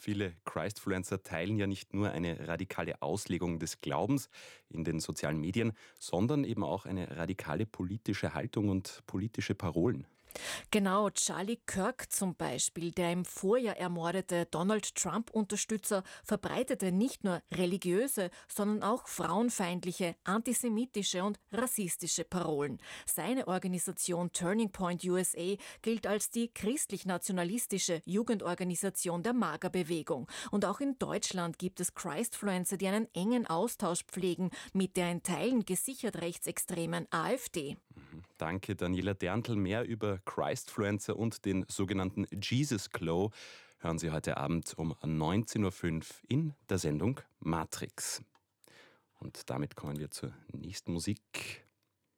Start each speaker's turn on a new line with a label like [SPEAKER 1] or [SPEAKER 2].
[SPEAKER 1] Viele Christfluencer teilen ja nicht nur eine radikale Auslegung des Glaubens in den sozialen Medien, sondern eben auch eine radikale politische Haltung und politische Parolen.
[SPEAKER 2] Genau, Charlie Kirk zum Beispiel, der im Vorjahr ermordete Donald Trump-Unterstützer, verbreitete nicht nur religiöse, sondern auch frauenfeindliche, antisemitische und rassistische Parolen. Seine Organisation Turning Point USA gilt als die christlich-nationalistische Jugendorganisation der MAGA-Bewegung. Und auch in Deutschland gibt es Christfluencer, die einen engen Austausch pflegen mit der in Teilen gesichert rechtsextremen AfD.
[SPEAKER 1] Danke, Daniela Derntl. Mehr über Christfluencer und den sogenannten Jesus Glow hören Sie heute Abend um 19.05 Uhr in der Sendung Matrix. Und damit kommen wir zur nächsten Musik.